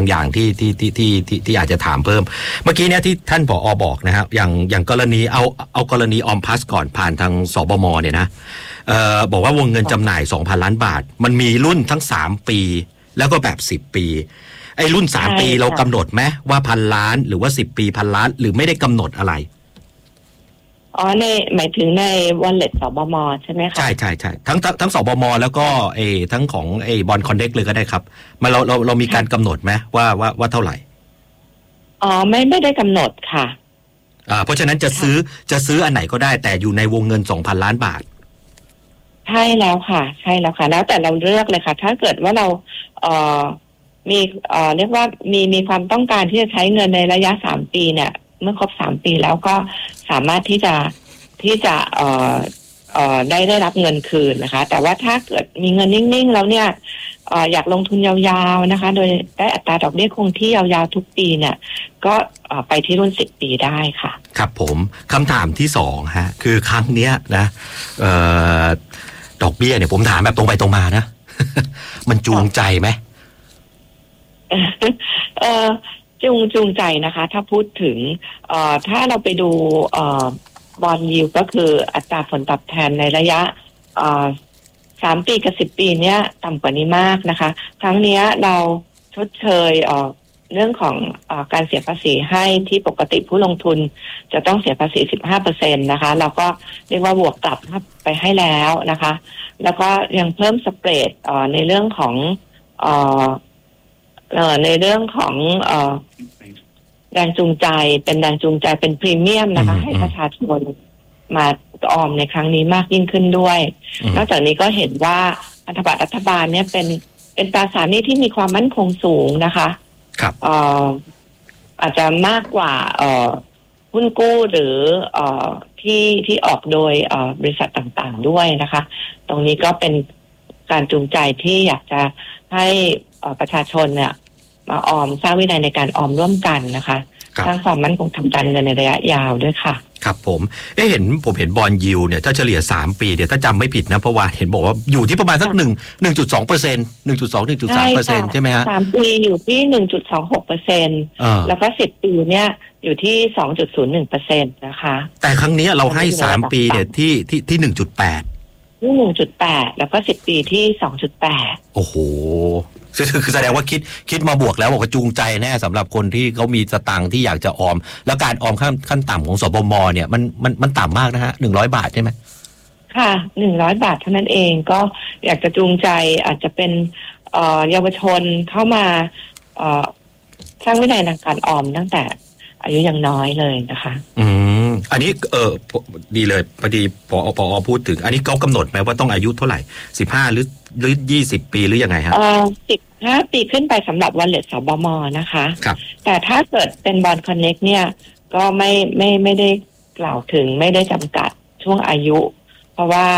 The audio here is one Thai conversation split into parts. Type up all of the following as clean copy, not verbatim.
างอย่างที่อาจจะถามเพิ่มเมื่อกี้เนี่ยที่ท่านผอ.บอกนะครับอย่างกรณีเอากรณีออมพลัสก่อนผ่านทางสบม.เนี่ยนะบอกว่าวงเงินจำหน่าย 2,000 ล้านบาทมันมีรุ่นทั้ง3ปีแล้วก็แบบ10ปีไอ้รุ่น3ปีเรากำหนดไหมว่า1,000 ล้านหรือว่า10ปี1,000 ล้านหรือไม่ได้กำหนดอะไรในหมายถึงใน wallet สบม.ใช่ไหมคะใช่ทั้งสบม.แล้วก็ทั้งของบอนด์คอนเน็กเลยก็ได้ครับมาเรามีการกำหนดไหมว่าเท่าไหร่ไม่ได้กำหนดค่ะเพราะฉะนั้นจะซื้ออันไหนก็ได้แต่อยู่ในวงเงิน 2,000 ล้านบาทใช่แล้วค่ะแล้วแต่เราเลือกเลยค่ะถ้าเกิดว่าเรามีเรียกว่ามีความต้องการที่จะใช้เงินในระยะ3ปีเนี่ยเมื่อครบ3ปีแล้วก็สามารถที่จะได้รับเงินคืนนะคะแต่ว่าถ้าเกิดมีเงินนิ่งๆแล้วเนี่ยอยากลงทุนยาวๆนะคะโดยได้อัตราดอกเบี้ยคงที่ยาวๆทุกปีเนี่ยก็ไปที่รุ่น10ปีได้ค่ะครับผมคำถามที่2ฮะคือครั้งเนี้ยนะดอกเบี้ยเนี่ยผมถามแบบตรงไปตรงมานะ มันจูงใจไหมจูงใจนะคะถ้าพูดถึงถ้าเราไปดูบอนด์ยิลด์ก็คืออัตราผลตอบแทนในระยะ3ปีกับ10ปีเนี้ยต่ำกว่านี้มากนะคะครั้งนี้เราชดเชยเรื่องของการเสียภาษีให้ที่ปกติผู้ลงทุนจะต้องเสียภาษี 15% นะคะเราก็เรียกว่าบวกกลับไปให้แล้วนะคะแล้วก็ยังเพิ่มสเปรดในเรื่องของแรงจูงใจเป็นแรงจูงใจเป็นพรีเมียมนะคะให้ประชาชนมาออมในครั้งนี้มากยิ่งขึ้นด้วยนอกจากนี้ก็เห็นว่าพันธบัตรรัฐบาลเนี่ยเป็นตราสารหนี้ที่มีความมั่นคงสูงนะคะครับอาจจะมากกว่าหุ้นกู้หรือที่ออกโดยบริษัทต่างๆด้วยนะคะตรงนี้ก็เป็นการจูงใจที่อยากจะให้ประชาชนเนี่ยมาออมสร้างวินัยในการออมร่วมกันนะคะสร้างความมั่นคงทางการเงินในระยะยาวด้วยค่ะครับผมผมเห็นบอนด์ยิลด์เนี่ยถ้าเฉลี่ย3ปีเนี่ยถ้าจำไม่ผิดนะเพราะว่าเห็นบอกว่าอยู่ที่ประมาณสัก1.2% 1.2-1.3% ใช่ไหมฮะ 3ปีอยู่ที่ 1.26% แล้วก็10ปีเนี่ยอยู่ที่ 2.01% นะคะแต่ครั้งนี้เราให้3ปีเนี่ยที่ 1.8 1.8 แล้วก็10ปีที่ 2.8 โอ้โหคือแสดงว่าคิดมาบวกแล้วบอกว่าจูงใจแน่สำหรับคนที่เขามีสตางค์ที่อยากจะออมแล้วการออมขั้นต่ำของสบม.เนี่ยมันต่ำมากนะฮะ100 บาทใช่ไหมค่ะ100 บาทเท่านั้นเองก็อยากจะจูงใจอาจจะเป็นเยาวชนเข้ามาสร้างวินัยในการออมตั้งแต่อายุยังน้อยเลยนะคะอันนี้ดีเลยพอดีผอ.พูดถึงอันนี้เขากำหนดไหมว่าต้องอายุเท่าไหร่15หรือ20ปีหรือยังไงฮะ 15ปีขึ้นไปสำหรับ wallet สบม.นะคะครับแต่ถ้าเกิดเป็น bond connect เนี่ยก็ไม่ได้กล่าวถึงไม่ได้จำกัดช่วงอายุเพราะว่า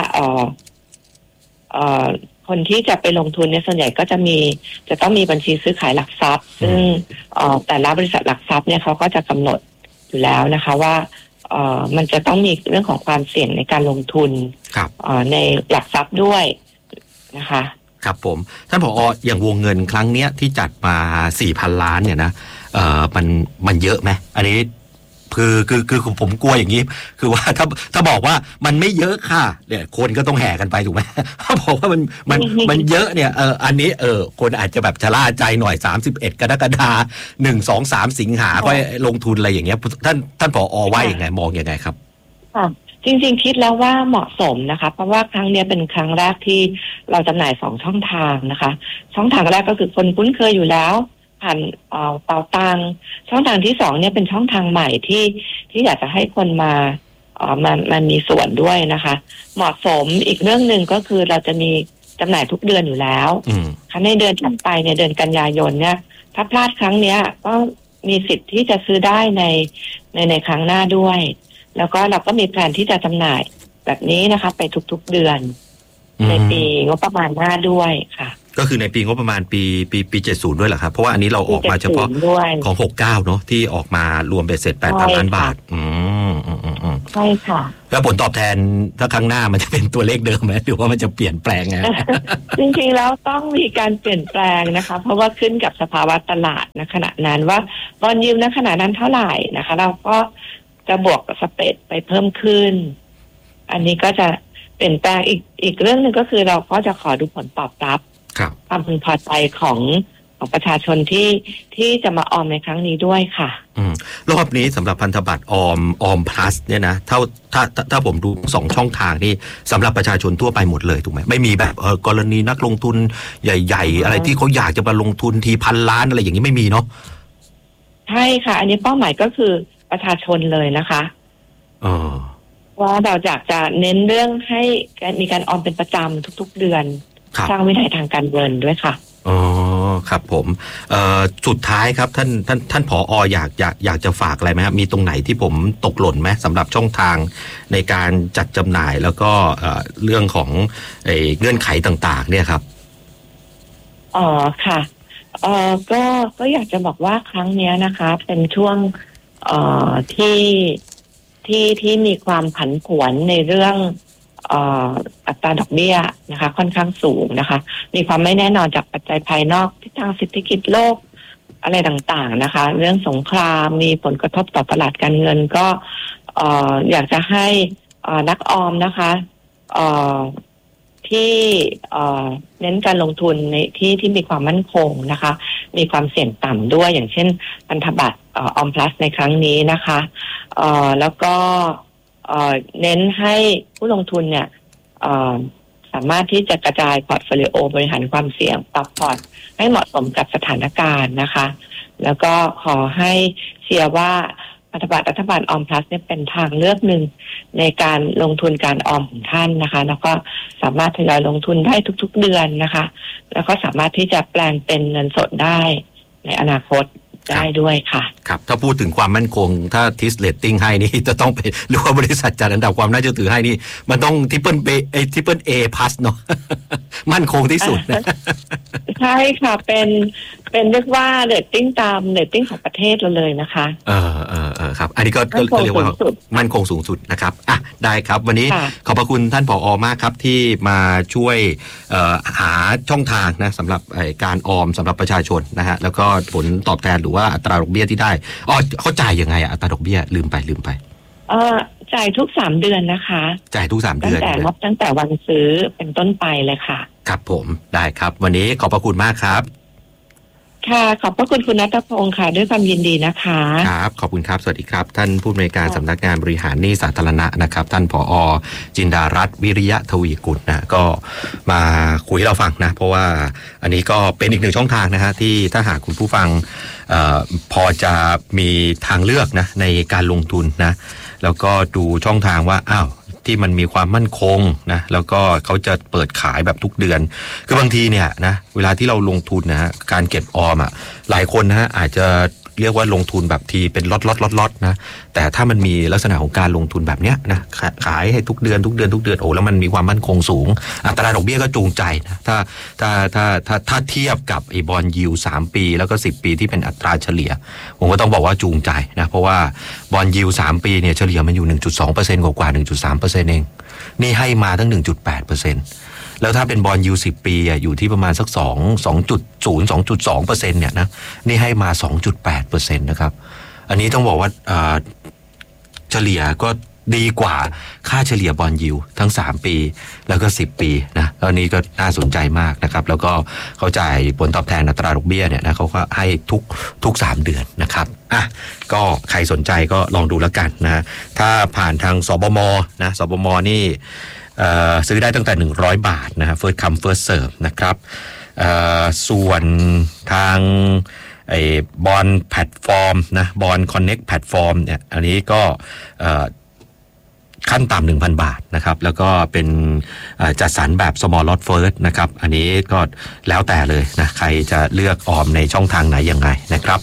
คนที่จะไปลงทุนเนี่ยส่วนใหญ่ก็จะต้องมีบัญชีซื้อขายหลักทรัพย์ซึ่งแต่ละบริษัทหลักทรัพย์เนี่ยเขาก็จะกำหนดอยู่แล้วนะคะว่ามันจะต้องมีเรื่องของความเสี่ยงในการลงทุนในหลักทรัพย์ด้วยนะคะครับผมท่านผอ.อย่างวงเงินครั้งเนี้ยที่จัดมา 4,000 ล้านเนี่ยนะมันเยอะไหมอันนี้คือผมกลัวอย่างนี้คือว่าถ้าบอกว่ามันไม่เยอะค่ะเนี่ยคนก็ต้องแห่กันไปถูกไหมถ้าบอกว่ามันเยอะเนี่ยอันนี้คนอาจจะแบบชะล่าใจหน่อย31 กรกฎาคม1 2 3 สิงหาค่อยลงทุนอะไรอย่างเงี้ยท่านผอ.ว่าอย่างไงมองยังไงครับค่ะจริงๆคิดแล้วว่าเหมาะสมนะคะเพราะว่าครั้งนี้เป็นครั้งแรกที่เราจำหน่าย2ช่องทางนะคะช่องทางแรกก็คือคนคุ้นเคยอยู่แล้วผ่านเป๋าตังช่องทางที่2เนี่ยเป็นช่องทางใหม่ที่อยากจะให้คนมันมีส่วนด้วยนะคะเหมาะสมอีกเรื่องหนึ่งก็คือเราจะมีจำหน่ายทุกเดือนอยู่แล้วในเดือนถัดไปในเดือนกันยายนเนี่ยถ้าพลาดครั้งเนี้ยก็มีสิทธิ์ที่จะซื้อได้ในครั้งหน้าด้วยแล้วก็เราก็มีแผนที่จะจำหน่ายแบบนี้นะคะไปทุกๆเดือนในปีงบประมาณหน้าด้วยค่ะก็คือในปีงบประมาณปี70ด้วยเหรอครับเพราะว่าอันนี้เราออกมาเฉพาะของ69เนาะที่ออกมารวมเบ็ดเสร็จ 8,000 ล้านบาทใช่ค่ะแล้วผลตอบแทนถ้าครั้งหน้ามันจะเป็นตัวเลขเดิมไหมหรือว่ามันจะเปลี่ยนแปลงไงจริงๆแล้วต้องมีการเปลี่ยนแปลงนะคะเพราะว่าขึ้นกับสภาวะตลาดณขณะนั้นว่าบอนด์ยิลด์ณขณะนั้นเท่าไหร่นะคะเราก็จะบวกกับสเปรดไปเพิ่มขึ้นอันนี้ก็จะเปลี่ยนแปลงอีกเรื่องหนึ่งก็คือเราก็จะขอดูผลตอบรับความพึงพอใจของประชาชนที่จะมาออมในครั้งนี้ด้วยค่ะรอบนี้สำหรับพันธบัตรออม plus เนี่ยนะถ้าผมดู2ช่องทางนี่สำหรับประชาชนทั่วไปหมดเลยถูกไหมไม่มีแบบกรณีนักลงทุนใหญ่ๆอะไรที่เขาอยากจะมาลงทุนทีพันล้านอะไรอย่างนี้ไม่มีเนาะใช่ค่ะอันนี้เป้าหมายก็คือประชาชนเลยนะคะว่าเราอยากจะเน้นเรื่องให้มีการออมเป็นประจำทุกๆเดือนสร้างวินัยทางการเงินด้วยค่ะอ๋อครับผมสุดท้ายครับท่านผอ.อยากจะฝากอะไรไหมครับมีตรงไหนที่ผมตกหล่นไหมสำหรับช่องทางในการจัดจำหน่ายแล้วก็เรื่องของเงื่อนไขต่างๆเนี่ยครับอ๋อค่ะก็อยากจะบอกว่าครั้งนี้นะคะเป็นช่วงที่มีความผันผวนในเรื่องอัตราดอกเบี้ยนะคะค่อนข้างสูงนะคะมีความไม่แน่นอนจากปัจจัยภายนอกทิศทางเศรษฐกิจโลกอะไรต่างๆนะคะเรื่องสงครามมีผลกระทบต่อตลาดการเงินก็อยากจะให้นักออมนะคะที่เน้นการลงทุนในที่มีความมั่นคงนะคะมีความเสี่ยงต่ำด้วยอย่างเช่นพันธบัตรออมพลัสในครั้งนี้นะคะแล้วก็เน้นให้ผู้ลงทุนเนี่ยสามารถที่จะกระจายพอร์ตโฟลิโอบริหารความเสี่ยงปรับพอร์ตให้เหมาะสมกับสถานการณ์นะคะแล้วก็ขอให้เชื่อว่าพันธบัตรรัฐบาลออมพลัสเนี่ยเป็นทางเลือกหนึ่งในการลงทุนการออมของท่านนะคะแล้วก็สามารถทยอยลงทุนได้ทุกๆเดือนนะคะแล้วก็สามารถที่จะแปลงเป็นเงินสดได้ในอนาคตได้ด้วยค่ะครับถ้าพูดถึงความมั่นคงถ้าทิสเรตติ้งให้นี่จะต้องเป็นหรือว่าบริษัทจัดอันดับความน่าเชื่อถือให้นี่มันต้องทริปเปิลเอพลัสเนาะมั่นคงที่สุดนะใช่ค่ะเป็นเรียกว่าเรตติ้งตามเรตติ้งของประเทศเราเลยนะคะครับอันนี้ก็เรียกว่ามั่นคงสูงสุดนะครับอ่ะได้ครับวันนี้ขอบพระคุณท่านผอ.มากครับที่มาช่วยหาช่องทางนะสำหรับการออมสำหรับประชาชนนะฮะแล้วก็ผลตอบแทนหรือว่าอัตราดอกเบี้ยที่ได้เขาจ่ายยังไงอัตราดอกเบี้ยลืมไปจ่ายทุก3เดือนนะคะจ่ายทุก3เดือนตั้งแต่วันซื้อเป็นต้นไปเลยค่ะครับผมได้ครับวันนี้ขอบพระคุณมากครับค่ะขอบพระคุณคุณณัฐพงศ์ค่ะด้วยความยินดีนะคะครับขอบคุณครับสวัสดีครับท่านผู้อำนวยการสำนักงานบริหารหนี้สาธารณะนะครับท่านผอ.จินดารัตน์วิริยะทวีกุลนะก็มาคุยให้เราฟังนะเพราะว่าอันนี้ก็เป็นอีกหนึ่งช่องทางนะฮะที่ถ้าหากคุณผู้ฟังพอจะมีทางเลือกนะในการลงทุนนะแล้วก็ดูช่องทางว่าที่มันมีความมั่นคงนะแล้วก็เขาจะเปิดขายแบบทุกเดือนคือบางทีเนี่ยนะเวลาที่เราลงทุนนะฮะการเก็บออมหลายคนนะฮะอาจจะเรียกว่าลงทุนแบบทีเป็นล็อตนะแต่ถ้ามันมีลักษณะของการลงทุนแบบเนี้ยนะขายให้ทุกเดือนโอ้แล้วมันมีความมั่นคงสูงอัตราดอกเบี้ยก็จูงใจนะถ้าเทียบกับไอ้บอนด์ยิลด์3 ปีแล้วก็10 ปีที่เป็นอัตราเฉลี่ยผมก็ต้องบอกว่าจูงใจนะเพราะว่าบอนด์ยิลด์3 ปีเนี่ยเฉลี่ยมันอยู่ 1.2% กว่า 1.3% เองนี่ให้มาตั้ง 1.8%แล้วถ้าเป็นบอนด์ยิลด์10 ปีอยู่ที่ประมาณสัก2.2% เนี่ยนะนี่ให้มา 2.8% นะครับอันนี้ต้องบอกว่าเฉลี่ยก็ดีกว่าค่าเฉลี่ยบอนด์ยิลด์ทั้ง3 ปีแล้วก็10 ปีนะตอนนี้ก็น่าสนใจมากนะครับแล้วก็เขาจ่ายผลตอบแทนอัตราดอกเบี้ยเนี่ยนะเขาก็ให้ทุก3 เดือนนะครับก็ใครสนใจก็ลองดูแล้วกันนะถ้าผ่านทางสบมนะสบมนี่ซื้อได้ตั้งแต่100 บาทนะฮะ first come first serve นะครับส่วนทางบอนด์แพลตฟอร์มนะบอนด์คอนเน็กต์แพลตฟอร์มเนี่ยอันนี้ก็ขั้นต่ำ 1,000 บาทนะครับแล้วก็เป็นจัดสรรแบบ small lot first นะครับอันนี้ก็แล้วแต่เลยนะใครจะเลือกออมในช่องทางไหนยังไงนะครับ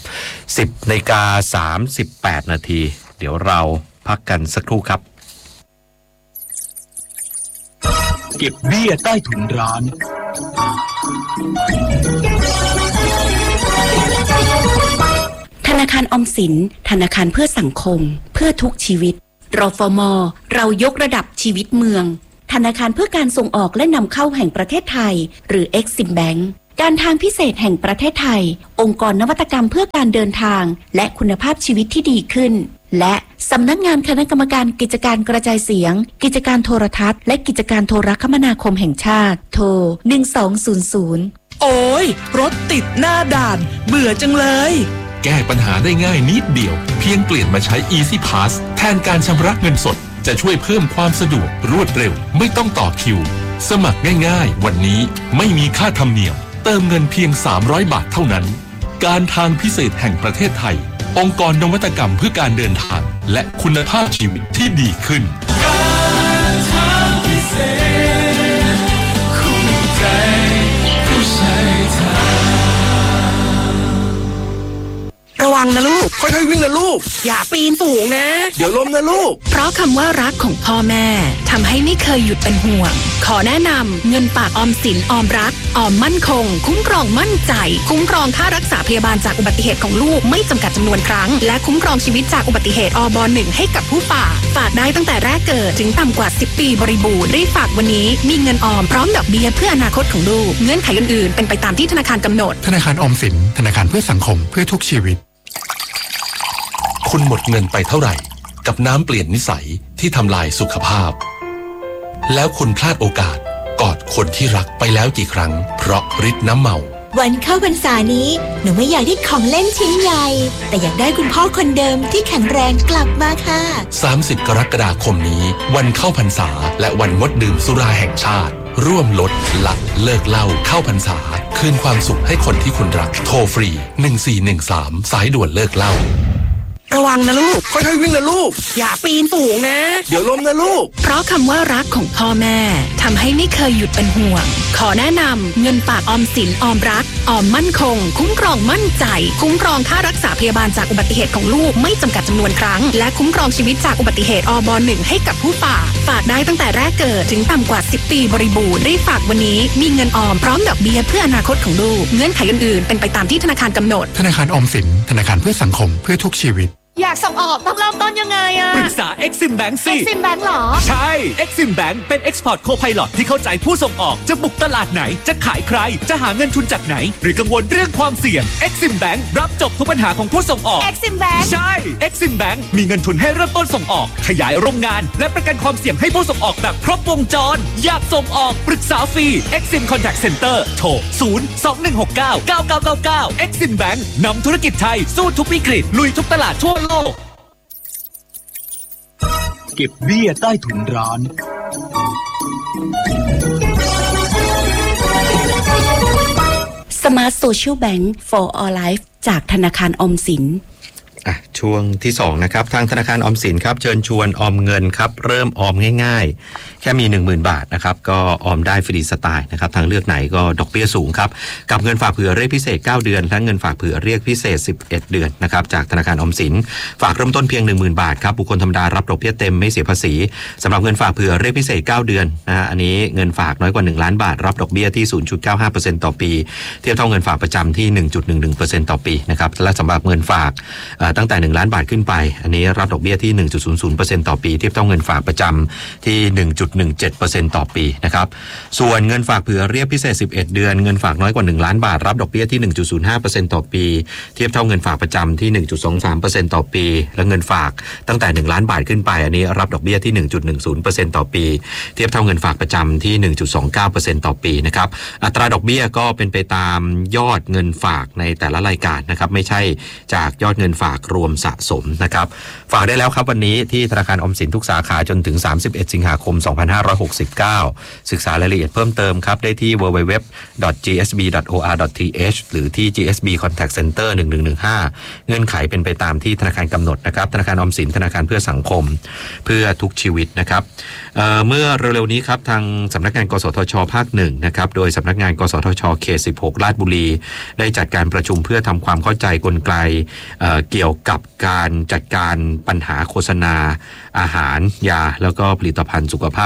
10:38 นาทีเดี๋ยวเราพักกันสักครู่ครับเก็บเบี้ยใต้ถุนร้านธนาคารออมสินธนาคารเพื่อสังคมเพื่อทุกชีวิตรฟม.เรายกระดับชีวิตเมืองธนาคารเพื่อการส่งออกและนำเข้าแห่งประเทศไทยหรือ Exim Bank การทางพิเศษแห่งประเทศไทยองค์กรนวัตกรรมเพื่อการเดินทางและคุณภาพชีวิตที่ดีขึ้นและสำนักงานคณะกรรมการกิจการกระจายเสียงกิจการโทรทัศน์และกิจการโทรคมนาคมแห่งชาติโทร1200 โอ้ยรถติดหน้าด่านเบื่อจังเลยแก้ปัญหาได้ง่ายนิดเดียวเพียงเปลี่ยนมาใช้ Easy Pass แทนการชำระเงินสดจะช่วยเพิ่มความสะดวกรวดเร็วไม่ต้องต่อคิวสมัครง่ายๆวันนี้ไม่มีค่าธรรมเนียมเติมเงินเพียง300 บาทเท่านั้นการทางพิเศษแห่งประเทศไทยองค์กรนวัตกรรมเพื่อการเดินทางและคุณภาพชีวิตที่ดีขึ้นการทางพิเศษคู่ใจผู้ใช้ทางระวังนะลูกค่อยๆวิ่งนะลูกอย่าปีนสูงนะเดี๋ยวล้มนะลูกเพราะคำว่ารักของพ่อแม่ทำให้ไม่เคยหยุดเป็นห่วงขอแนะนำเงินฝากออมสินออมรักออมมั่นคงคุ้มครองมั่นใจคุ้มครองค่ารักษาพยาบาลจากอุบัติเหตุของลูกไม่จำกัดจำนวนครั้งและคุ้มครองชีวิตจากอุบัติเหตุอบ.1 ให้กับผู้ฝากได้ตั้งแต่แรกเกิดถึงต่ำกว่า10 ปีบริบูรณ์รีบฝากวันนี้มีเงินออมพร้อมดอกเบี้ยเพื่ออนาคตของลูกเงื่อนไขอื่นๆเป็นไปตามที่ธนาคารกำหนดธนาคารออมสินธนาคารเพื่อสังคมเพื่อทุกชีวิตคุณหมดเงินไปเท่าไหร่กับน้ำเปลี่ยนนิสัยที่ทำลายสุขภาพแล้วคุณพลาดโอกาสกอดคนที่รักไปแล้วกี่ครั้งเพราะฤทธิ์น้ำเมาวันเข้าพรรษานี้หนูไม่อยากได้ของเล่นชิ้นใหญ่แต่อยากได้คุณพ่อคนเดิมที่แข็งแรงกลับมาค่ะ 30 กรกฎาคมนี้วันเข้าพรรษาและวันงดดื่มสุราแห่งชาติร่วมลดละเลิกเหล้าเข้าพรรษาคืนความสุขให้คนที่คุณรักโทรฟรี1413สายด่วนเลิกเหล้าระวังนะลูกค่อยๆวิ่งนะลูกอย่าปีนสูงนะเดี๋ยวล้มนะลูกเพราะคำว่ารักของพ่อแม่ทำให้ไม่เคยหยุดเป็นห่วงขอแนะนำเงินฝากออมสินออมรักออมมั่นคงคุ้มครองมั่นใจคุ้มครองค่ารักษาพยาบาลจากอุบัติเหตุของลูกไม่จำกัดจำนวนครั้งและคุ้มครองชีวิตจากอุบัติเหตุอบ.1 ให้กับผู้ฝากได้ตั้งแต่แรกเกิดถึงต่ำกว่า10 ปีบริบูรณ์รีบฝากวันนี้มีเงินออมพร้อมดอกเบี้ยเพื่ออนาคตของลูกเงื่อนไขอื่นๆเป็นไปตามที่ธนาคารกำหนดธนาคารออมสินธนาคารเพื่อสังคมเพื่อทุกชีวิตอยากส่งออกต้องเริ่มต้นยังไงอะปรึกษา Exim Bank สิ Exim Bank หรอใช่ Exim Bank เป็น Export Co-Pilot ที่เข้าใจผู้ส่งออกจะบุกตลาดไหนจะขายใครจะหาเงินทุนจากไหนหรือกังวลเรื่องความเสี่ยง Exim Bank รับจบทุกปัญหาของผู้ส่งออก Exim Bank ใช่ Exim Bank มีเงินทุนให้เริ่มต้นส่งออกขยายโรงงานและประกันความเสี่ยงให้ผู้ส่งออกแบบครบวงจรอยากส่งออกปรึกษาฟรี Exim Contact Center โทร021699999 Exim Bank นำธุรกิจไทยสู้ทุกวิกฤตลุยทุกตลาดทั่วโลกเก็บเบี้ยใต้ถุนร้าน Smart Social Bank for All Life จากธนาคารออมสินช่วงที่2นะครับทางธนาคารออมสินครับเชิญชวนออมเงินครับเริ่มออมง่ายๆแค่มี 10,000 บาทนะครับก็ออมได้ฟรีสไตล์นะครับทางเลือกไหนก็ดอกเบี้ยสูงครับกับเงินฝากเผื่อเรียกพิเศษ9เดือนและเงินฝากเผื่อเรียกพิเศษ11เดือนนะครับจากธนาคารออมสินฝากเริ่มต้นเพียง 10,000 บาทครับบุคคลธรรมดารับดอกเบี้ยเต็มไม่เสียภาษีสำหรับเงินฝากเผื่อเรียกพิเศษ9เดือนนะฮะอันนี้เงินฝากน้อยกว่า1ล้านบาทรับดอกเบี้ยที่ 0.95% ต่อปีเทียบเท่าเงินฝากประจำที่ 1.11% ต่อปีนะครับและสำหรับเงินฝากตั้งแต่1ล้านบาทขึ้นไปอันนี้รับดอกเบี้ยที่ 1.00% ต่อปีเทียบเท่าเงินฝากประจำที่ 1.17% ต่อปีนะครับส่วนเงินฝากเผื่อเรียกพิเศษ11เดือนเงินฝากน้อยกว่า1ล้านบาทรับดอกเบี้ยที่ 1.05% ต่อปีเทียบเท่าเงินฝากประจำที่ 1.23% ต่อปีและเงินฝากตั้งแต่1ล้านบาทขึ้นไปอันนี้รับดอกเบี้ยที่ 1.10% ต่อปีเทียบเท่าเงินฝากประจำที่ 1.29% ต่อปีนะครับอัตราดอกเบี้ยก็เป็นไปตามยอดเงินฝากในแต่ละรายการนะครับไม่ใช่จากยอดเงินฝากรวมสะสมนะครับฝากได้แล้วครับวันนี้ที่ธนาคารออมสินทุกสาขาจนถึง31สิงหาคม2569ศึกษารายละเอียดเพิ่มเติมครับได้ที่ www.gsb.or.th หรือที่ GSB Contact Center 1115เงื่อนไขเป็นไปตามที่ธนาคารกำหนดนะครับธนาคารออมสินธนาคารเพื่อสังคมเพื่อทุกชีวิตนะครับเมื่อเร็วๆนี้ครับทางสำนักงานกสทชภาค1นะครับโดยสำนักงานกสทชเขต16ราชบุรีได้จัดการประชุมเพื่อทำความเข้าใจกลไกเกี่ยวกับการจัดการปัญหาโฆษณาอาหารยาแล้วก็ผลิตภัณฑ์สุขภาพ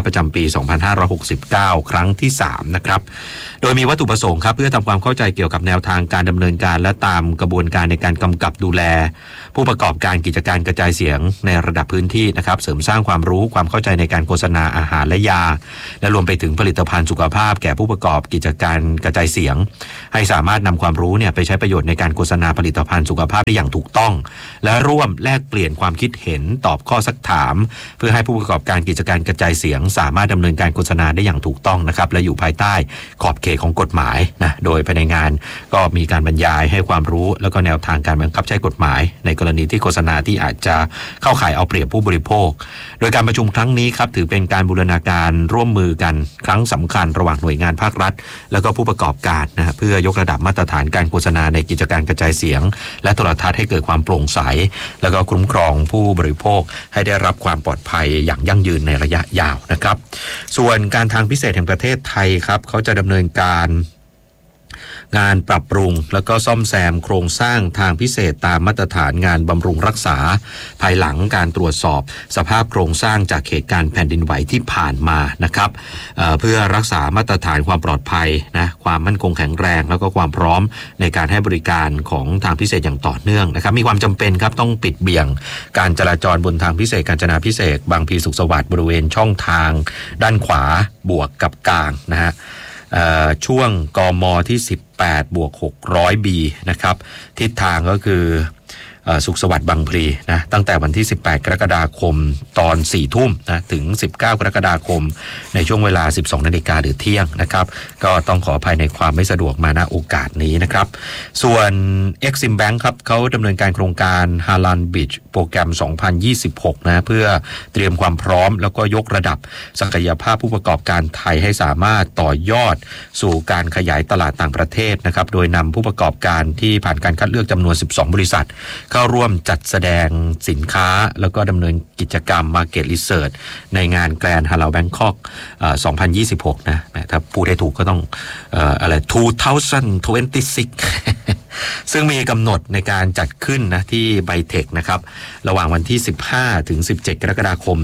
ประจำปี 2569 ครั้งที่ 3 นะครับโดยมีวัตถุประสงค์ครับเพื่อทำความเข้าใจเกี่ยวกับแนวทางการดำเนินการและตามกระบวนการในการกำกับดูแลผู้ประกอบการกิจการกระจายเสียงในระดับพื้นที่นะครับเสริมสร้างความรู้ความเข้าใจในการโฆษณาอาหารและยาและรวมไปถึงผลิตภัณฑ์สุขภาพแก่ผู้ประกอบกิจการกระจายเสียงให้สามารถนำความรู้เนี่ยไปใช้ประโยชน์ในการโฆษณาผลิตภัณฑ์สุขภาพได้อย่างถูกต้องและร่วมแลกเปลี่ยนความคิดเห็นตอบข้อซักถามเพื่อให้ผู้ประกอบการกิจการกระจายเสียงสามารถดำเนินการโฆษณาได้อย่างถูกต้องนะครับและอยู่ภายใต้ขอบเขตของกฎหมายนะโดยภายในงานก็มีการบรรยายให้ความรู้แล้วก็แนวทางการบังคับใช้กฎหมายในกรณีที่โฆษณาที่อาจจะเข้าข่ายเอาเปรียบผู้บริโภคโดยการประชุมครั้งนี้ครับถือเป็นการบูรณาการร่วมมือกันครั้งสำคัญระหว่างหน่วยงานภาครัฐแล้วก็ผู้ประกอบการนะเพื่อยกระดับมาตรฐานการโฆษณาในกิจการกระจายเสียงและโทรทัศน์ให้เกิดความโปร่งใสแล้วก็คุ้มครองผู้บริโภคให้ได้รับความปลอดภัยอย่างยั่งยืนในระยะยาวนะครับส่วนการทางพิเศษแห่งประเทศไทยครับเขาจะดำเนินการงานปรับปรุงแล้วก็ซ่อมแซมโครงสร้างทางพิเศษตามมาตรฐานงานบำรุงรักษาภายหลังการตรวจสอบสภาพโครงสร้างจากเหตุการณ์แผ่นดินไหวที่ผ่านมานะครับเพื่อรักษามาตรฐานความปลอดภัยนะความมั่นคงแข็งแรงแล้วก็ความพร้อมในการให้บริการของทางพิเศษอย่างต่อเนื่องนะครับมีความจำเป็นครับต้องปิดเบี่ยงการจราจรบนทางพิเศษกาญจนาภิเษกบางพลีสุขสวัสดิ์บริเวณช่องทางด้านขวาบวกกับกลางนะฮะช่วงกมที่18+600B นะครับทิศทางก็คือสุขสวัสดิ์บางพลีนะตั้งแต่วันที่18กรกฎาคมตอน 4 ทุ่มนะถึง19กรกฎาคมในช่วงเวลา 12 นาฬิกาหรือเที่ยงนะครับก็ต้องขออภัยในความไม่สะดวกมาณโอกาสนี้นะครับส่วน Exim Bank ครับเขาดำเนินการโครงการ Halal Beach โปรแกรม 2026 นะเพื่อเตรียมความพร้อมแล้วก็ยกระดับศักยภาพผู้ประกอบการไทยให้สามารถต่อยอดสู่การขยายตลาดต่างประเทศนะครับโดยนำผู้ประกอบการที่ผ่านการคัดเลือกจำนวน 12 บริษัทเข้าร่วมจัดแสดงสินค้าแล้วก็ดำเนินกิจกรรม Market Research ในงาน Grand Halal Bangkok 2026 นะถ้าพูดให้ถูกก็ต้อง2026 ซึ่งมีกำหนดในการจัดขึ้นนะที่ไบเทคนะครับระหว่างวันที่15ถึง17กรกฎาคม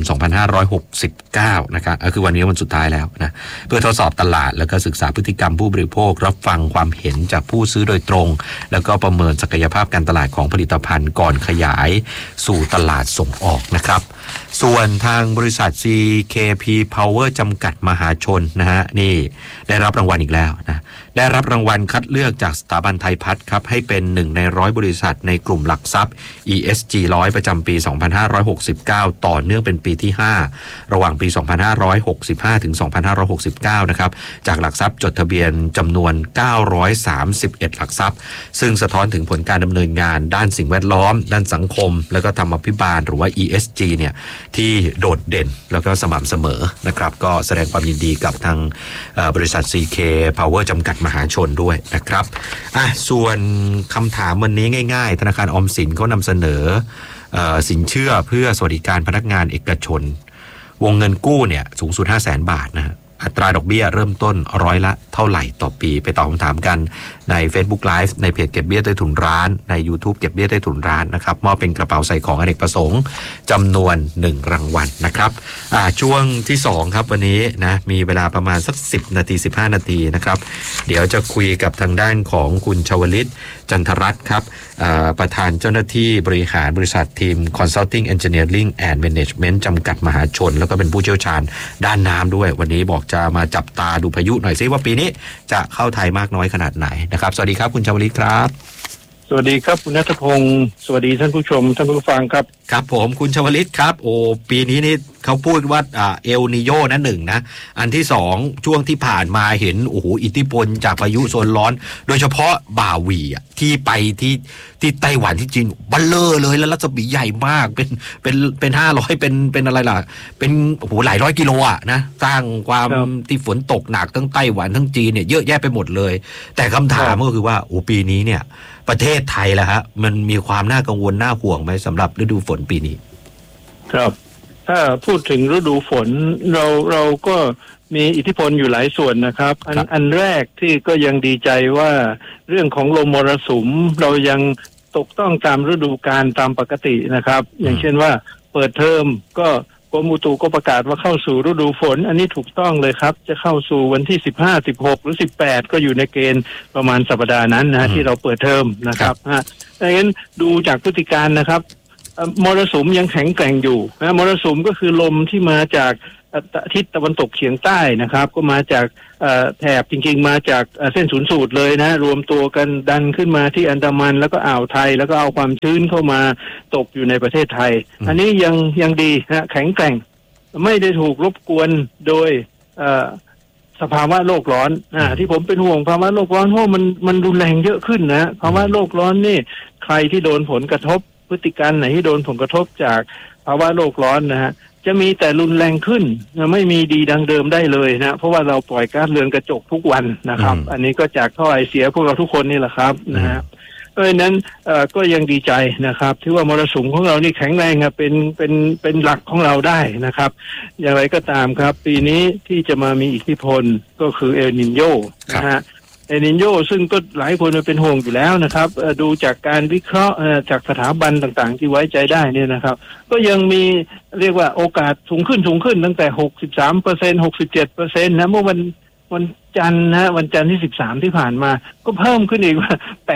2569นะครับคือวันนี้วันสุดท้ายแล้วนะเพื่อทดสอบตลาดแล้วก็ศึกษาพฤติกรรมผู้บริโภครับฟังความเห็นจากผู้ซื้อโดยตรงแล้วก็ประเมินศักยภาพการตลาดของผลิตภัณฑ์ก่อนขยายสู่ตลาดส่งออกนะครับส่วนทางบริษัท CKP Power จำกัดมหาชนนะฮะนี่ได้รับรางวัลอีกแล้วนะได้รับรางวัลคัดเลือกจากสถาบันไทยพัฒน์ครับให้เป็น1ใน100บริษัทในกลุ่มหลักทรัพย์ ESG 100ประจำปี 2569 ต่อเนื่องเป็นปีที่5ระหว่างปี 2565 ถึง 2569 นะครับจากหลักทรัพย์จดทะเบียนจำนวน931หลักทรัพย์ซึ่งสะท้อนถึงผลการดำเนินงานด้านสิ่งแวดล้อมด้านสังคมแล้วก็ธรรมาภิบาลหรือว่า ESG เนี่ยที่โดดเด่นแล้วก็สม่ำเสมอนะครับก็แสดงความยินดีกับทางบริษัท CK Power จำกัดมหาชนด้วยนะครับส่วนคำถามวันนี้ง่ายๆธนาคารออมสินเขานำเสนอสินเชื่อเพื่อสวัสดิการพนักงานเอกชนวงเงินกู้เนี่ยสูงสุด 500,000 บาทนะอัตราดอกเบี้ยเริ่มต้นร้อยละเท่าไหร่ต่อปีไปตอบคำถามกันใน Facebook Live ในเพจเก็บเบี้ยใต้ถุนร้านใน YouTube เก็บเบี้ยใต้ถุนร้านนะครับมอบเป็นกระเป๋าใส่ของอเนกประสงค์จำนวน1รางวัลนะครับช่วงที่2ครับวันนี้นะมีเวลาประมาณสัก10นาที15นาทีนะครับเดี๋ยวจะคุยกับทางด้านของคุณชวลิตจันทรัตน์ครับประธานเจ้าหน้าที่บริหารบริษัททีม Consulting Engineering and Management จำกัดมหาชนแล้วก็เป็นผู้เชี่ยวชาญด้านน้ำด้วยวันนี้บอกจะมาจับตาดูพายุหน่อยซิว่าปีนี้จะเข้าไทยมากน้อยขนาดไหนนะครับสวัสดีครับคุณชวลิตครับสวัสดีครับคุณณัฐพงศ์สวัสดีท่านผู้ชมท่านผู้ฟังครับครับผมคุณชวลิตครับโอ้ปีนี้นี่เขาพูดว่าเอลนีโญนะ1นะอันที่2ช่วงที่ผ่านมาเห็นโอ้โหอิทธิพลจากพายุโซนร้อนโดยเฉพาะบ่าวีที่ไปที่ไต้หวันที่จีนบัลเลอร์เลยแล้วรัศมีใหญ่มากเป็น500เป็นอะไรล่ะเป็นโอ้โหหลายร้อยกิโลนะสร้างความที่ฝนตกหนักทั้งไต้หวันทั้งจีนเนี่ยเยอะแยะไปหมดเลยแต่คำถามก็คือว่าโอ้ปีนี้เนี่ยประเทศไทยล่ะฮะมันมีความน่ากังวลน่าห่วงไหมสำหรับฤดูฝนปีนี้ครับถ้าพูดถึงฤดูฝนเราก็มีอิทธิพลอยู่หลายส่วนนะครับอันแรกที่ก็ยังดีใจว่าเรื่องของลมมรสุมเรายังตกต้องตามฤดูกาลตามปกตินะครับอย่างเช่นว่าเปิดเทอมก็กรมอุตุก็ประกาศว่าเข้าสู่ฤดูฝนอันนี้ถูกต้องเลยครับจะเข้าสู่วันที่15 16หรือ18ก็อยู่ในเกณฑ์ประมาณสัปดาห์นั้นนะที่เราเปิดเทอมนะครับดังนั้นดูจากพฤติการนะครับมรสุมยังแข็งแกร่งอยู่นะมรสุมก็คือลมที่มาจากทิศตะวันตกเฉียงใต้นะครับก็มาจากแถบจริงๆมาจากเส้นศูนย์สูตรเลยนะรวมตัวกันดันขึ้นมาที่อันดามันแล้วก็อ่าวไทยแล้วก็เอาความชื้นเข้ามาตกอยู่ในประเทศไทยอันนี้ยังดีนะแข็งแกร่งไม่ได้ถูกรบกวนโดยสภาวะโลกร้อนที่ผมเป็นห่วงภาวะโลกร้อนเพราะมันรุนแรงเยอะขึ้นนะภาวะโลกร้อนนี่ใครที่โดนผลกระทบพฤติการไหนที่โดนผลกระทบจากภาวะโลกร้อนนะฮะจะมีแต่รุนแรงขึ้นไม่มีดีดังเดิมได้เลยนะเพราะว่าเราปล่อยก๊าซเรือนกระจกทุกวันนะครับอันนี้ก็จากท่อไอเสียพวกเราทุกคนนี่แหละครับนะฮะเพราะฉะนั้นก็ยังดีใจนะครับที่ว่ามรสุมของเรานี่แข็งแรงเป็นหลักของเราได้นะครับอย่างไรก็ตามครับปีนี้ที่จะมามีอิทธิพลก็คือเอลนิโญนะฮะเอลนิโญซึ่งก็หลายคนเป็นห่วงอยู่แล้วนะครับดูจากการวิเคราะห์จากสถาบันต่างๆที่ไว้ใจได้เนี่ยนะครับก็ยังมีเรียกว่าโอกาสสูงขึ้นตั้งแต่ 63% 67% นะเมื่อวันจันทร์นะวันจันทร์ที่13ที่ผ่านมาก็เพิ่มขึ้นอีกว่า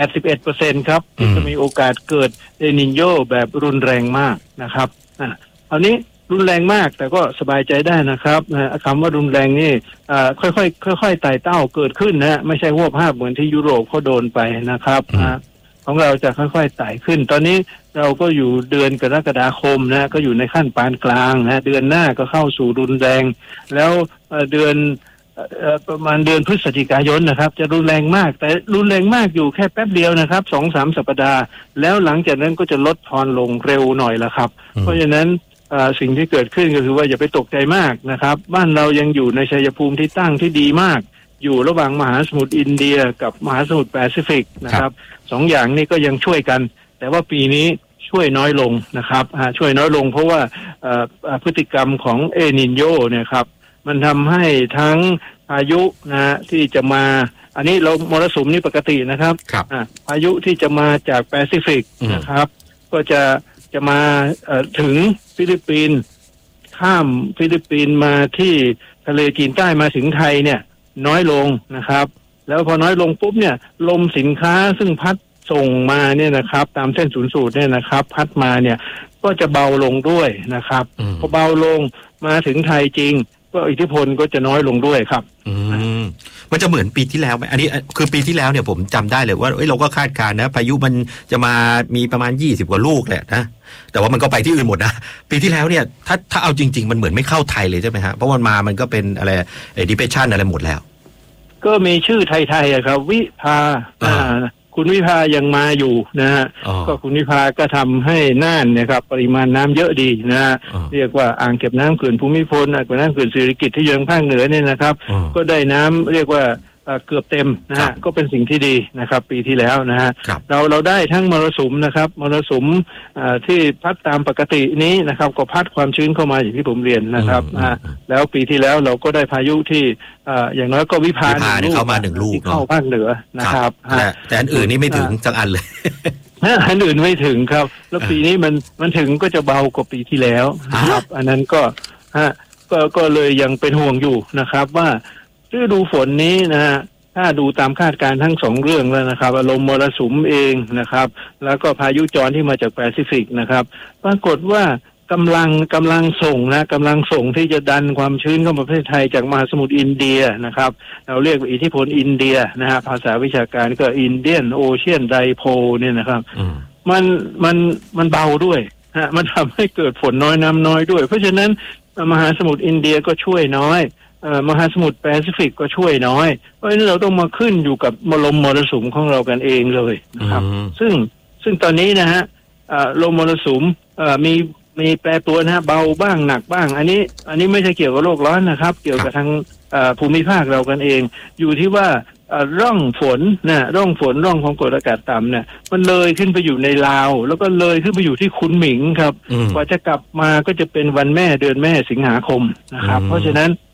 81% ครับที่จะมีโอกาสเกิดเอลนิโญแบบรุนแรงมากนะครับอันนี้รุนแรงมากแต่ก็สบายใจได้นะครับคำว่ารุนแรงนี่ค่อยๆไต่เต้าเกิดขึ้นนะไม่ใช่วบภาพเหมือนที่ยุโรปเขาโดนไปนะครับของเราจะค่อยๆไต่ขึ้นตอนนี้เราก็อยู่เดือนกรกฎาคมนะก็อยู่ในขั้นปานกลางนะเดือนหน้าก็เข้าสู่รุนแรงแล้วเดือนประมาณเดือนพฤศจิกายนนะครับจะรุนแรงมากแต่รุนแรงมากอยู่แค่แป๊บเดียวนะครับ 2-3 สัปดาห์แล้วหลังจากนั้นก็จะลดทอนลงเร็วหน่อยละครับเพราะฉะนั้นสิ่งที่เกิดขึ้นก็คือว่าอย่าไปตกใจมากนะครับบ้านเรายังอยู่ในชัยภูมิที่ตั้งที่ดีมากอยู่ระหว่างมหาสมุทรอินเดียกับมหาสมุทรแปซิฟิกนะครับสองอย่างนี้ก็ยังช่วยกันแต่ว่าปีนี้ช่วยน้อยลงนะครับช่วยน้อยลงเพราะว่าพฤติกรรมของเอลนิโญเนี่ยครับมันทำให้ทั้งพายุนะที่จะมาอันนี้เรามรสุมนี่ปกตินะครับพายุที่จะมาจากแปซิฟิกนะครับก็จะมาถึงฟิลิปปินส์ข้ามฟิลิปปินส์มาที่ทะเลจีนใต้มาถึงไทยเนี่ยน้อยลงนะครับแล้วพอน้อยลงปุ๊บเนี่ยลมสินค้าซึ่งพัดส่งมาเนี่ยนะครับตามเส้นศูนย์สูตรเนี่ยนะครับพัดมาเนี่ยก็จะเบาลงด้วยนะครับพอเบาลงมาถึงไทยจริงก็อิทธิพลก็จะน้อยลงด้วยครับมันจะเหมือนปีที่แล้วไหมอันนี้คือปีที่แล้วเนี่ยผมจำได้เลยว่าเราก็คาดการณ์นะพายุมันจะมามีประมาณ20 กว่าลูกแหละนะแต่ว่ามันก็ไปที่อื่นหมดนะปีที่แล้วเนี่ยถ้าเอาจริงๆมันเหมือนไม่เข้าไทยเลยใช่ไหมฮะเพราะมันก็เป็นอะไรdepression อะไรหมดแล้วก็มีชื่อไทยๆครับวิภาคุณวิภายังมาอยู่นะฮะก็คุณวิภาก็ทำให้น่านเนี่ยครับปริมาณน้ำเยอะดีนะฮะเรียกว่าอ่างเก็บน้ำเขื่อนภูมิพลอ่างเก็บน้ำเขื่อนสิริกิติ์ที่อยู่ทางภาคเหนือเนี่ยนะครับก็ได้น้ำเรียกว่าเกือบเต็มนะฮะก็เป็นสิ่งที่ดีนะครับปีที่แล้วนะฮะเราได้ทั้งมรสุมนะครับมรสุมที่พัดตามปกตินี้นะครับก็พัดความชื้นเข้ามาอย่างที่ผมเรียนนะครับแล้วปีที่แล้วเราก็ได้พายุที่อย่างน้อยก็วิภาเข้ามา1 ลูกเข้าภาคเหนือนะครับแต่อันอื่นนี่ไม่ถึงสักอันเลยอันอื่นไม่ถึงครับแล้วปีนี้มันถึงก็จะเบากว่าปีที่แล้วนะครับอันนั้นก็เลยยังเป็นห่วงอยู่นะครับว่าฤดูฝนนี้นะฮะถ้าดูตามคาดการณ์ทั้ง2เรื่องแล้วนะครับอารมณ์มรสุมเองนะครับแล้วก็พายุจรที่มาจากแปซิฟิกนะครับปรากฏว่ากำลังส่งที่จะดันความชื้นเข้ามาประเทศไทยจากมหาสมุทรอินเดียนะครับเราเรียกว่าอิทธิพลอินเดียนะฮะภาษาวิชาการก็อินเดียนโอเชียนไดโพลเนี่ยนะครับมันเบาด้วยฮะมันทำให้เกิดฝนน้อยน้ำน้อยด้วยเพราะฉะนั้นมหาสมุทรอินเดียก็ช่วยน้อยมหาสมุทรแปซิฟิกก็ช่วยน้อยเพราะฉะนั้นเราต้องมาขึ้นอยู่กับลมมรสุมของเรากันเองเลยนะครับซึ่งตอนนี้นะฮะลมมรสุมมีแปรปรวนนะฮะเบาบ้างหนักบ้างอันนี้ไม่ใช่เกี่ยวกับโลกร้อนนะครับเกี่ยวกับทางภูมิภาคเรากันเองอยู่ที่ว่าร่องฝนร่องของกดอากาศต่ำเนี่ยมันเลยขึ้นไปอยู่ในลาวแล้วก็เลยขึ้นไปอยู่ที่คุนหมิงครับกว่าจะกลับมาก็จะเป็นวันแม่เดือนแม่สิงหาคมนะครับเพราะฉะนั้น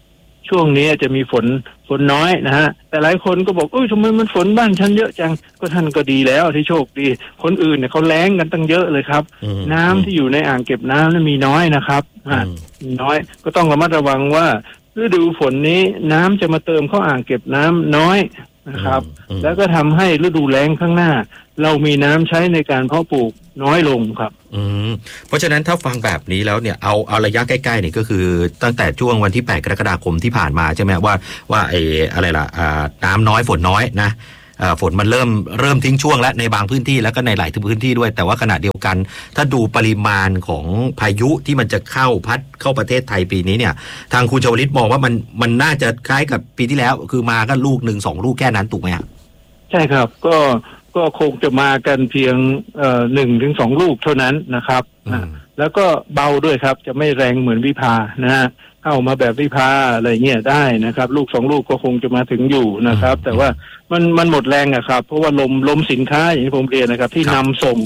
ช่วงนี้จะมีฝนน้อยนะฮะแต่หลายคนก็บอกทำไมมันฝนบ้านฉันเยอะจังก็ท่านก็ดีแล้วที่โชคดีคนอื่นเนี่ยเขาแล้งกันตั้งเยอะเลยครับน้ำที่อยู่ในอ่างเก็บน้ำนั้นมีน้อยนะครับมีน้อยก็ต้องระมัดระวังว่าฤดูฝนนี้น้ำจะมาเติมเข้าอ่างเก็บน้ำน้อยนะครับแล้วก็ทำให้ฤดูแล้งข้างหน้าเรามีน้ำใช้ในการเพาะปลูกน้อยลงครับเพราะฉะนั้นถ้าฟังแบบนี้แล้วเนี่ยเอาระยะใกล้ๆเนี่ยก็คือตั้งแต่ช่วงวันที่8 กรกฎาคมที่ผ่านมาใช่ไหมว่าอะไรล่ะน้ำน้อยฝนน้อยนะฝนมันเริ่มทิ้งช่วงแล้วในบางพื้นที่แล้วก็ในหลายพื้นที่ด้วยแต่ว่าขณะเดียวกันถ้าดูปริมาณของพายุที่มันจะพัดเข้าประเทศไทยปีนี้เนี่ยทางคุณชวลิตมองว่ามันน่าจะคล้ายกับปีที่แล้วคือมาก็ลูก1-2 ลูกแค่นั้นถูกไหมครับใช่ครับก็คงจะมากันเพียง1-2 ลูกเท่านั้นนะครับแล้วก็เบาด้วยครับจะไม่แรงเหมือนวิภานะฮะเข้ามาแบบวิภาอะไรเงี้ยได้นะครับลูก2 ลูกก็คงจะมาถึงอยู่นะครับแต่ว่ามันหมดแรงอะครับเพราะว่าลมสินค้าอย่างที่ผมเรียนนะครับที่นำส่ง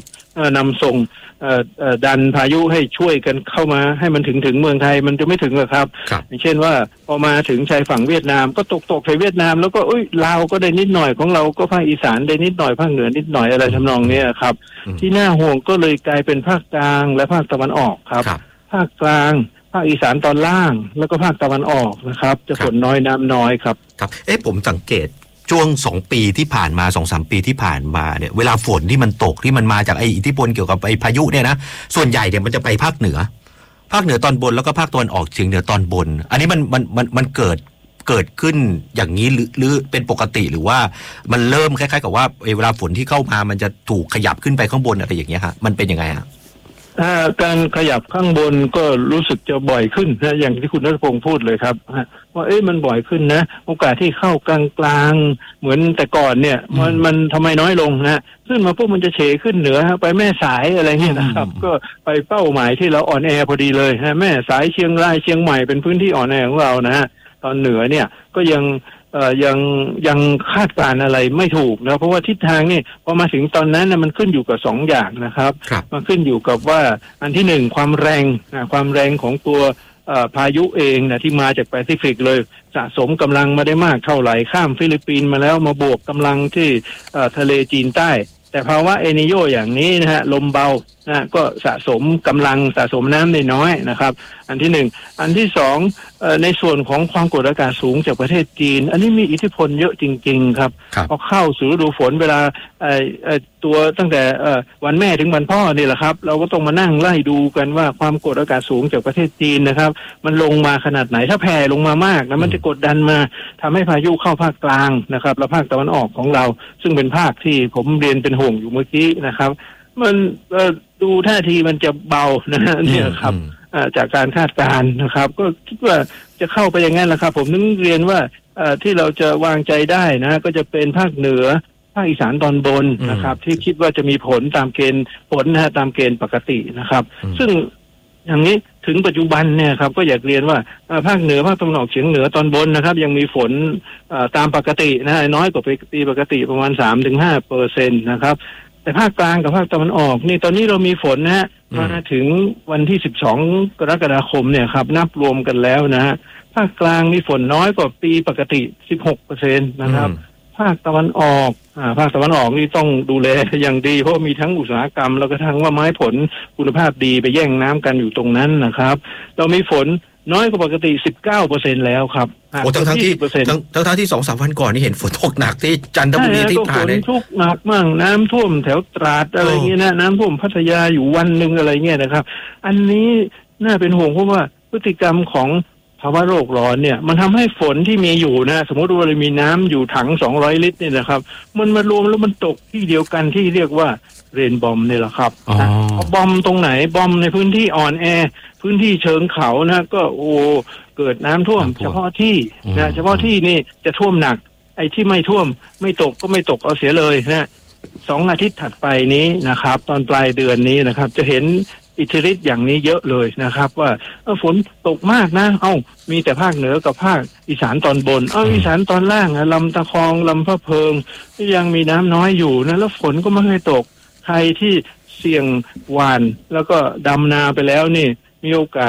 ดันพายุให้ช่วยกันเข้ามาให้มันถึงเมืองไทยมันจะไม่ถึงหรอกครับอย่างเช่นว่าพอมาถึงชายฝั่งเวียดนามก็ตกไปเวียดนามแล้วก็ลาวก็ได้นิดหน่อยของเราก็ภาคอีสานได้นิดหน่อยภาคเหนือนิดหน่อยอะไรทำนองนี้ครับที่น่าห่วงก็เลยกลายเป็นภาคกลางและภาคตะวันออกครับภาคกลางภาคอีสานตอนล่างแล้วก็ภาคตะวันออกนะครับจะฝนน้อยน้ำน้อยครับผมสังเกตช่วง2 ปีที่ผ่านมา 2-3 ปีที่ผ่านมาเนี่ยเวลาฝนที่มันตกที่มันมาจากอิทธิพลเกี่ยวกับพายุเนี่ยนะส่วนใหญ่เนี่ยมันจะไปภาคเหนือตอนบนแล้วก็ภาคตะวันออกเฉียงเหนือตอนบนอันนี้มันเกิดขึ้นอย่างนี้หรือเป็นปกติหรือว่ามันเริ่มคล้ายๆกับว่าเวลาฝนที่เข้ามามันจะถูกขยับขึ้นไปข้างบนอะไรอย่างเงี้ยฮะมันเป็นยังไงฮะการขยับข้างบนก็รู้สึกจะบ่อยขึ้นนะอย่างที่คุณณัฐพงศ์พูดเลยครับว่ามันบ่อยขึ้นนะโอกาสที่เข้ากลางเหมือนแต่ก่อนเนี่ยมันทำไมน้อยลงนะขึ้นมาพวกมันจะเฉขึ้นเหนือไปแม่สายอะไรเงี้ยนะครับก็ไปเป้าหมายที่เราอ่อนแอพอดีเลยแม่สายเชียงรายเชียงใหม่เป็นพื้นที่อ่อนแอของเรานะฮะตอนเหนือเนี่ยก็ยังคาดการณ์อะไรไม่ถูกนะเพราะว่าทิศทางนี่พอมาถึงตอนนั้นนะมันขึ้นอยู่กับ2 อย่างนะครับมันขึ้นอยู่กับว่าอันที่1ความแรงของตัวพายุเองนะที่มาจากแปซิฟิกเลยสะสมกำลังมาได้มากเท่าไหร่ข้ามฟิลิปปินส์มาแล้วมาบวกกำลังที่ทะเลจีนใต้แต่ภาวะเอลนิโญอย่างนี้นะฮะลมเบานะก็สะสมกำลังสะสมน้ำได้น้อยนะครับอันที่1อันที่2ในส่วนของความกดอากาศสูงจากประเทศจีนอันนี้มีอิทธิพลเยอะจริงๆครับพอเข้าสู่ฤดูฝนเวลาตัวตั้งแต่วันแม่ถึงวันพ่อนี่แหละครับเราก็ต้องมานั่งไล่ดูกันว่าความกดอากาศสูงจากประเทศจีนนะครับมันลงมาขนาดไหนถ้าแผ่ลงมามากนะมันจะกดดันมาทำให้พายุเข้าภาคกลางนะครับและภาคตะวันออกของเราซึ่งเป็นภาคที่ผมเรียนเป็นห่วงอยู่เมื่อกี้นะครับมันดูท่าทีมันจะเบานะเนี่ยครับจากการคาดการณ์นะครับก็คิดว่าจะเข้าไปอย่างนั้นแหละครับผมนึกเรียนว่าที่เราจะวางใจได้นะก็จะเป็นภาคเหนือภาคอีสานตอนบนนะครับที่คิดว่าจะมีผลตามเกณฑ์ผลนะฮะตามเกณฑ์ปกตินะครับซึ่งอย่างนี้ถึงปัจจุบันเนี่ยครับก็อยากเรียนว่าภาคเหนือภาคตะวันออกเฉียงเหนือตอนบนนะครับยังมีฝนตามปกตินะน้อยกว่าปีปกติประมาณ 3-5% นะครับแต่ภาคกลางกับภาคตะวันออกนี่ตอนนี้เรามีฝนนะฮะมาถึงวันที่12 กรกฎาคมเนี่ยครับนับรวมกันแล้วนะฮะภาคกลางมีฝนน้อยกว่าปีปกติ 16% นะครับภาคตะวันออกนี่ต้องดูแลอย่างดีเพราะมีทั้งอุตสาหกรรมแล้วก็ทั้งว่าไม้ผลคุณภาพดีไปแย่งน้ำกันอยู่ตรงนั้นนะครับเรามีฝนน้อยกว่าปกติ 19% แล้วครับทั้งที่ 2-3 วันก่อนนี่เห็นฝนตกหนักที่จันทบุรีที่ตราดฝนตกหนักมั่งน้ำท่วมแถวตราดอะไรเงี้ยนะน้ำท่วมพัทยาอยู่วันนึงอะไรเงี้ยนะครับอันนี้น่าเป็นห่วงเพราะว่าพฤติกรรมของภาวะโลกร้อนเนี่ยมันทำให้ฝนที่มีอยู่นะสมมติว่าเรามีน้ำอยู่ถัง200 ลิตรเนี่ยนะครับมันมารวมแล้วมันตกที่เดียวกันที่เรียกว่าเรนบอมเนี่ยแหละครับบอมตรงไหนบอมในพื้นที่อ่อนแอพื้นที่เชิงเขานะก็เกิดน้ำท่วมเฉพาะที่นะเฉพาะที่นี่จะท่วมหนักไอ้ที่ไม่ท่วมไม่ตกก็ไม่ตกเอาเสียเลยนะ2 อาทิตย์ถัดไปนี้นะครับตอนปลายเดือนนี้นะครับจะเห็นอิทธิฤทธิ์อย่างนี้เยอะเลยนะครับว่าฝนตกมากนะมีแต่ภาคเหนือกับภาคอีสานตอนบนอีสานตอนล่างลำตะคองลำพะเพิงยังมีน้ำน้อยอยู่นะแล้วฝนก็ไม่เคยตกใครที่เสี่ยงหว่านแล้วก็ดำนาไปแล้วนี่มีโอกาส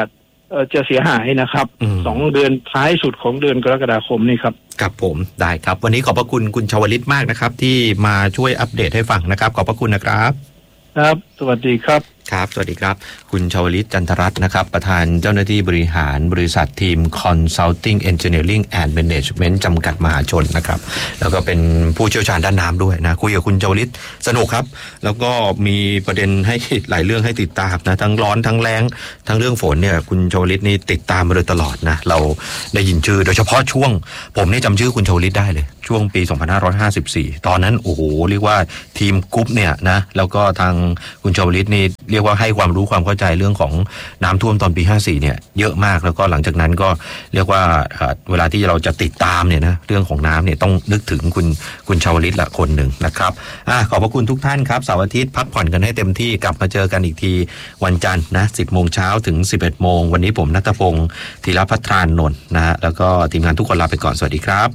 จะเสียหายนะครับ2 เดือนท้ายสุดของเดือนกรกฎาคมนี่ครับครับผมได้ครับวันนี้ขอบพระคุณคุณชวลิตมากนะครับที่มาช่วยอัปเดตให้ฟังนะครับขอบพระคุณนะครับครับสวัสดีครับครับสวัสดีครับคุณชวลิตจันทรัตน์นะครับประธานเจ้าหน้าที่บริหารบริษัททีม Consulting Engineering and Management จำกัดมหาชนนะครับแล้วก็เป็นผู้เชี่ยวชาญด้านน้ำด้วยนะคุยกับคุณชวลิตสนุกครับแล้วก็มีประเด็นให้หลายเรื่องให้ติดตามนะทั้งร้อนทั้งแล้งทั้งเรื่องฝนเนี่ยคุณชวลิตนี่ติดตามมาโดยตลอดนะเราได้ยินชื่อโดยเฉพาะช่วงผมนี่จำชื่อคุณชวลิตได้เลยช่วงปี2554ตอนนั้นโอ้โหเรียกว่าทีมกรุ๊ปเนี่ยนะแล้วก็ทางคุณชวลิตนี่เรียกว่าให้ความรู้ความเข้าใจเรื่องของน้ำท่วมตอนปี54เนี่ยเยอะมากแล้วก็หลังจากนั้นก็เรียกว่าเวลาที่เราจะติดตามเนี่ยนะเรื่องของน้ำเนี่ยต้องนึกถึงคุณชวลิตละคนหนึ่งนะครับขอบพระคุณทุกท่านครับเสาร์อาทิตย์พักผ่อนกันให้เต็มที่กลับมาเจอกันอีกทีวันจันทร์นะ 10 โมงเช้าถึง 11 โมงวันนี้ผมณัฐพงศ์ธีรภัทรานนท์นะฮะแล้วก็ทีมงานทุกคนลาไปก่อนสวัสดีครับ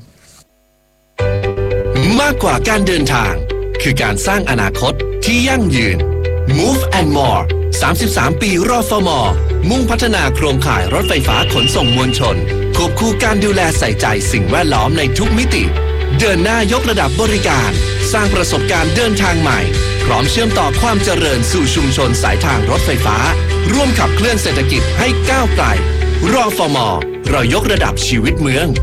มากกว่าการเดินทางคือการสร้างอนาคตที่ยั่งยืน Move and More 33 ปีรฟม.มุ่งพัฒนาโครงข่ายรถไฟฟ้าขนส่งมวลชนควบคู่การดูแลใส่ใจสิ่งแวดล้อมในทุกมิติเดินหน้ายกระดับบริการสร้างประสบการณ์เดินทางใหม่พร้อมเชื่อมต่อความเจริญสู่ชุมชนสายทางรถไฟฟ้าร่วมขับเคลื่อนเศรษฐกิจให้ก้าวไกลรฟม.เรายกระดับชีวิตเมือง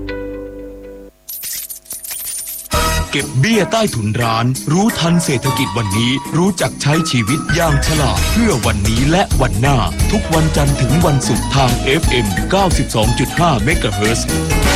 เก็บเบี้ยใต้ถุนร้านรู้ทันเศรษฐกิจวันนี้รู้จักใช้ชีวิตอย่างฉลาดเพื่อวันนี้และวันหน้าทุกวันจันทร์ถึงวันศุกร์ทาง FM 92.5 เมกะเฮิรตซ์